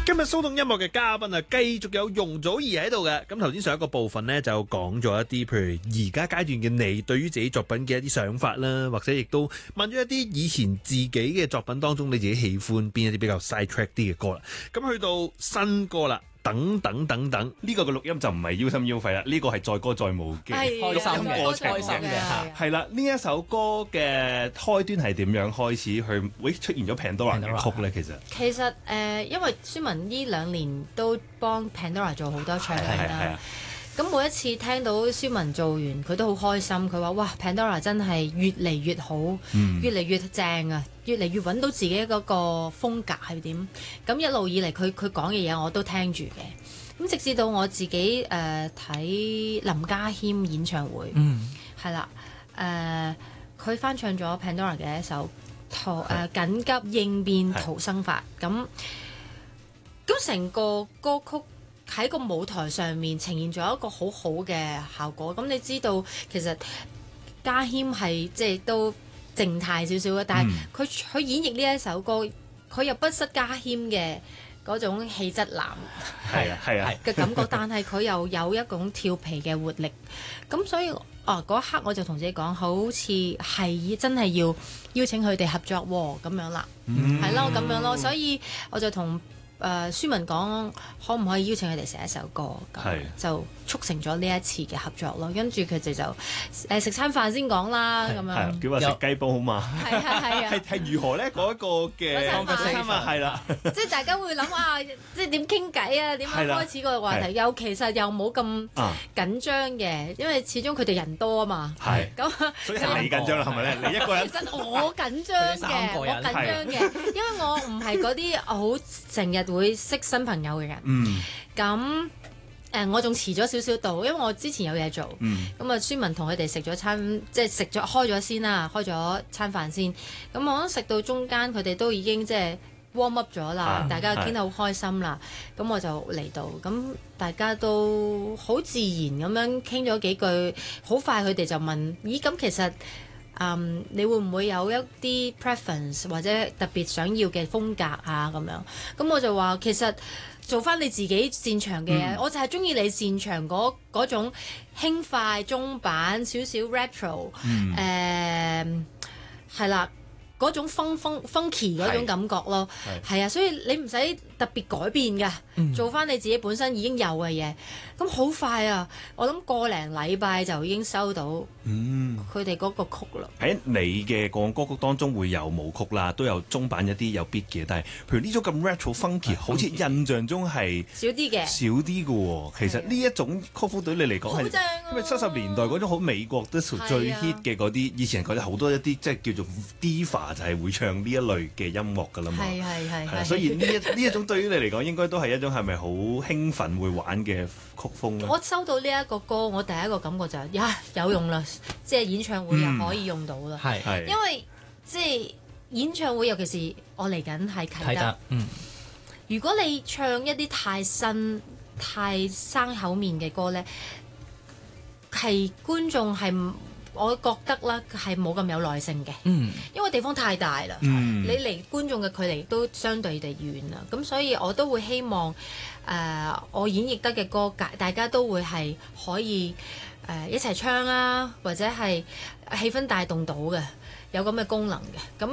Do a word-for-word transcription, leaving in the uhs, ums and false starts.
今日騷動音樂嘅嘉賓啊，繼續有容祖兒喺度嘅。咁頭先上一個部分呢，就講咗一啲，譬如而家階段嘅你對於自己作品嘅一啲想法啦，或者亦都問咗一啲以前自己嘅作品當中你自己喜歡邊一啲比較 side track 啲嘅歌啦。咁去到新歌啦。等等等等， 呢個嘅錄音就唔係腰心腰肺啦，呢個係載歌載舞嘅開心嘅過程嘅。係啦，呢一首歌嘅開端係點樣開始去會出現咗 Pandora 嘅曲咧？其實其實誒、呃，因為舒文呢兩年都幫 Pandora 做好多唱啦。咁每一次聽到舒文做完，佢都好開心。佢話：哇 ，Pandora 真係越嚟越好，嗯、越嚟越正啊！越嚟越揾到自己嗰個風格係點。咁一路以嚟，佢佢講嘅嘢我都聽住嘅。咁直至到我自己誒睇、呃、林家謙演唱會，係、嗯、啦，誒、呃、佢翻唱咗 Pandora 嘅一首逃誒緊急應變逃生法。咁咁成個歌曲喺個舞台上面呈現咗一個好好嘅效果。咁你知道其實家謙係即係都靜態少少嘅，但係佢佢演繹呢一首歌，佢又不失家謙嘅嗰種氣質男係啊係啊嘅感覺，但係佢又有一種跳皮嘅活力。咁所以啊嗰一刻我就同自己講，好似係真係要邀請佢哋合作喎咁樣啦，係咯咁樣咯，所以我就同誒、呃、舒文講可唔可以邀請佢哋寫一首歌，咁就促成咗呢一次嘅合作咯。跟住佢哋就誒食餐飯先講啦，咁樣叫話食雞煲好嘛？係係係啊！係係如何咧？嗰一個嘅方式啊，係啦，即係大家會諗啊，即係點傾偈啊？點樣開始個話題？又其實又冇咁緊張嘅，因為始終佢哋人多啊嘛。係咁， 所以係你緊張啦，係咪咧？你一個人。 其實我緊張嘅，我緊張嘅，因為我唔係嗰啲好成日會識新朋友嘅人，咁誒、嗯呃、我仲遲咗少少到，因為我之前有嘢做，咁啊舒文同佢哋食咗餐，即係食咗開咗先啦，開咗餐飯先，咁我食到中間，佢哋都已經即係 warm up 咗啦，啊、大家傾得好開心啦，咁我就嚟到，咁大家都好自然咁樣傾咗幾句，好快佢哋就問：咦，咁其實？嗯，你會唔會有一啲 preference 或者特別想要嘅風格啊？咁樣，咁我就話其實做翻你自己擅長嘅嘢，嗯、我就係中意你擅長嗰嗰種輕快中版少少 retro，誒係啦，嗰種 fun fun funky 嗰種感覺咯，係啊，所以你唔使特別改變㗎，嗯、做翻你自己本身已經有嘅嘢，咁好快啊！我諗個零禮拜就已經收到。嗯，佢哋嗰個曲啦， 喺你嘅個歌曲當中會有舞曲啦，都有中版一啲有 beat 嘅，但係譬如呢種咁 retro funky，好似印象中係少啲嘅， 少啲嘅喎。其實呢一種曲風對你嚟講係，因為七十年代嗰種好美國 disco 最 hit 嘅嗰啲，以前覺得好多一啲即係叫做 diva 就係會唱呢一類嘅音樂㗎啦嘛。係係係係，所以呢一呢一種對於你嚟講應該都係一種係咪好興奮會玩嘅曲風咧？ 我收到呢一個歌，我第一個感覺就係呀有用啦。即係演唱會又可以用到啦，係、嗯，因為即係演唱會，尤其是我嚟緊係啟德，嗯，如果你唱一啲太新、太生口面嘅歌咧，係觀眾係我覺得啦，係冇咁有耐性嘅，嗯，因為地方太大啦，嗯，你離觀眾嘅距離都相對地遠啦，咁所以我都會希望誒、呃、我演繹得嘅歌，大家都會係可以。誒、呃、一齊唱啦，或者係氣氛帶動到嘅，有咁嘅功能嘅，咁。